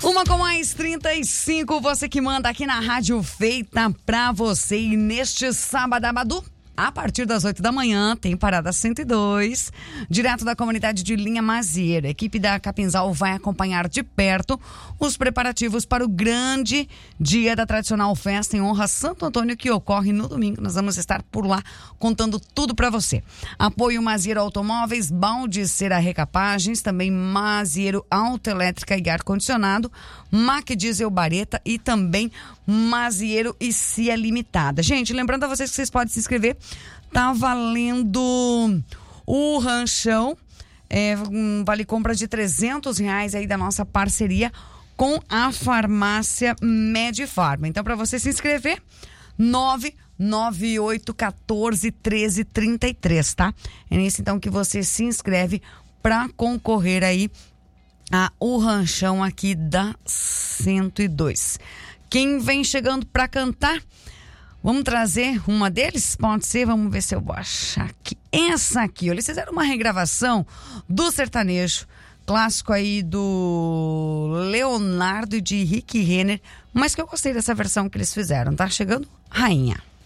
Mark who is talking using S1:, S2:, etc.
S1: 1:35, você que manda aqui na rádio feita pra você. E neste sábado, a partir das 8 da manhã, tem Parada 102, direto da comunidade de Linha Mazieiro. A equipe da Capinzal vai acompanhar de perto os preparativos para o grande dia da tradicional festa em honra a Santo Antônio, que ocorre no domingo. Nós vamos estar por lá contando tudo para você. Apoio Mazieiro Automóveis, Balde Cera Recapagens, também Mazieiro Autoelétrica e Ar-Condicionado, Mac Diesel Bareta e também Mazieiro e Cia Limitada. Gente, lembrando a vocês que vocês podem se inscrever. Tá valendo o ranchão, vale compra de R$300 aí da nossa parceria com a farmácia Medifarma. Então, para você se inscrever, 998141333, tá? É nisso então que você se inscreve para concorrer aí a o ranchão aqui da 102. Quem vem chegando para cantar? Vamos trazer uma deles? Pode ser, vamos ver se eu vou achar aqui. Essa aqui, eles fizeram uma regravação do sertanejo clássico aí do Leonardo e de Rick Renner, mas que eu gostei dessa versão que eles fizeram. Tá chegando Rainha.